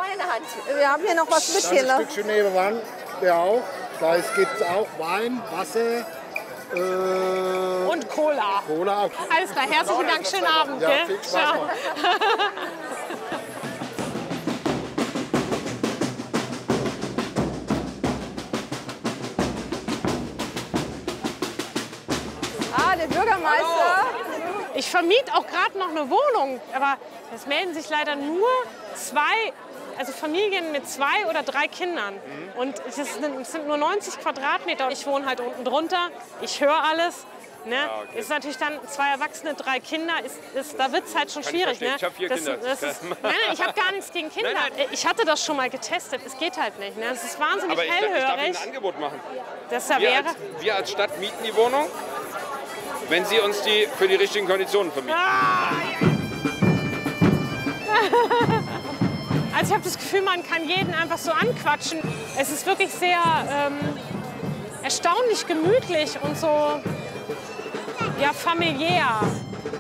meine Hand. Wir haben hier noch was mit hier. Ein Stückchen nebenan, der auch. Da gibt es auch Wein, Wasser. Und Cola. Cola. Alles klar, herzlichen Dank, schönen Abend. Ja, Gell? viel Spaß noch. Ah, der Bürgermeister. Ich vermiete auch gerade noch eine Wohnung, aber es melden sich leider nur also Familien mit 2 oder 3 Kindern. Und es sind nur 90 Quadratmeter. Ich wohne halt unten drunter, ich höre alles. Ne? Okay. Ist natürlich dann 2 Erwachsene, 3 Kinder, da wird es halt schon schwierig. Ne? Ich habe 4 Kinder. Nein, ich habe gar nichts gegen Kinder. Nein. Ich hatte das schon mal getestet, es geht halt nicht. Ne? Es ist wahnsinnig hellhörig. Ich darf Ihnen ein Angebot machen. Wir als Stadt mieten die Wohnung, wenn Sie uns die für die richtigen Konditionen vermieten. Also ich habe das Gefühl, man kann jeden einfach so anquatschen. Es ist wirklich sehr erstaunlich gemütlich und so familiär.